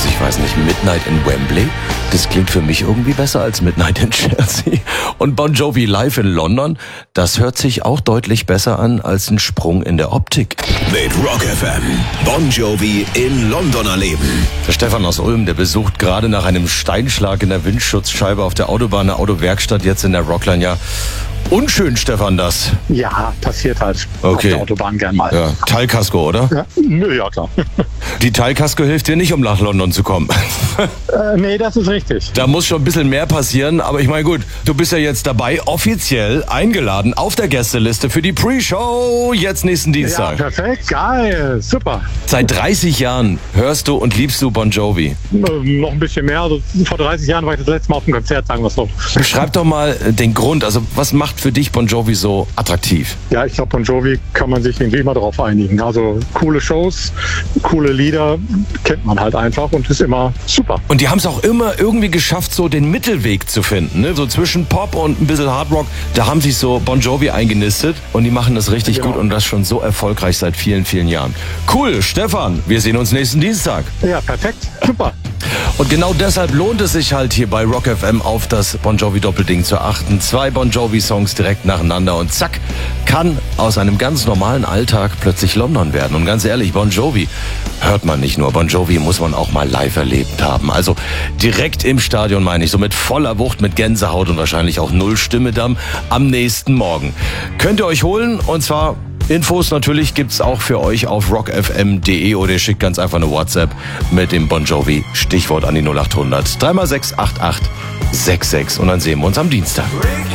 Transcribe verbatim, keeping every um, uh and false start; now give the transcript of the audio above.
Also ich weiß nicht, Midnight in Wembley, das klingt für mich irgendwie besser als Midnight in Chelsea. Und Bon Jovi live in London, das hört sich auch deutlich besser an als ein Sprung in der Optik. Mit Rock F M, Bon Jovi in London erleben. Der Stefan aus Ulm, der besucht gerade nach einem Steinschlag in der Windschutzscheibe auf der Autobahn eine Autowerkstatt jetzt in der Rockline. Ja, unschön, Stefan, das. Ja, passiert halt Okay. auf der Autobahn gern mal. Ja, Teilkasko, oder? Ja, nö, ja klar. Die Teilkasko hilft dir nicht, um nach London zu kommen. äh, nee, das ist richtig. Da muss schon ein bisschen mehr passieren, aber ich meine gut, du bist ja jetzt dabei, offiziell eingeladen auf der Gästeliste für die Pre-Show jetzt nächsten Ja, Dienstag. perfekt, geil, super. Seit dreißig Jahren hörst du und liebst du Bon Jovi. Äh, noch ein bisschen mehr. Also, vor dreißig Jahren war ich das letzte Mal auf dem Konzert, sagen wir es so. Beschreib doch mal den Grund, also was macht für dich Bon Jovi so attraktiv? Ja, ich glaube, Bon Jovi kann man sich irgendwie immer darauf einigen. Also coole Shows, coole Lieder, kennt man halt einfach und ist immer super. Und die haben es auch immer irgendwie geschafft, so den Mittelweg zu finden, ne? So zwischen Pop und ein bisschen Hardrock. Da haben sich so Bon Jovi eingenistet und die machen das richtig Genau. gut und das schon so erfolgreich seit vielen, vielen Jahren. Cool, Stefan, wir sehen uns nächsten Dienstag. Ja, perfekt, super. Und genau deshalb lohnt es sich halt hier bei Rock F M auf das Bon Jovi Doppelding zu achten. Zwei Bon Jovi Songs direkt nacheinander und zack, kann aus einem ganz normalen Alltag plötzlich London werden. Und ganz ehrlich, Bon Jovi hört man nicht nur. Bon Jovi muss man auch mal live erlebt haben. Also direkt im Stadion meine ich, so mit voller Wucht, mit Gänsehaut und wahrscheinlich auch null Stimme dann am nächsten Morgen. Könnt ihr euch holen und zwar Infos natürlich gibt's auch für euch auf rock f m punkt d e oder ihr schickt ganz einfach eine WhatsApp mit dem Bon Jovi Stichwort an die null acht hundert drei mal sechs acht acht sechs sechs und dann sehen wir uns am Dienstag.